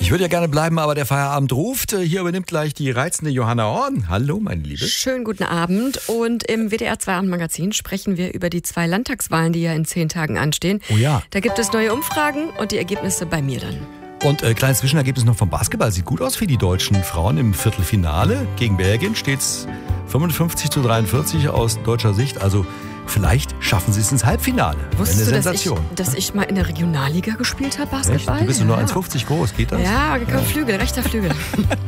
Ich würde ja gerne bleiben, aber der Feierabend ruft. Hier übernimmt gleich die reizende Johanna Horn. Hallo, meine Liebe. Schönen guten Abend. Und im WDR 2 Abendmagazin sprechen wir über die 2 Landtagswahlen, die ja in 10 Tagen anstehen. Oh ja. Da gibt es neue Umfragen und die Ergebnisse bei mir dann. Und kleines Zwischenergebnis noch vom Basketball. Sieht gut aus für die deutschen Frauen im Viertelfinale. Gegen Belgien steht's 55-43 aus deutscher Sicht. Also vielleicht schaffen sie es ins Halbfinale. Wusstest Eine du, Sensation. dass ich mal in der Regionalliga gespielt habe, Basketball? Echt? Du bist nur 1,50 groß, geht das? Ja, kein Flügel, rechter Flügel.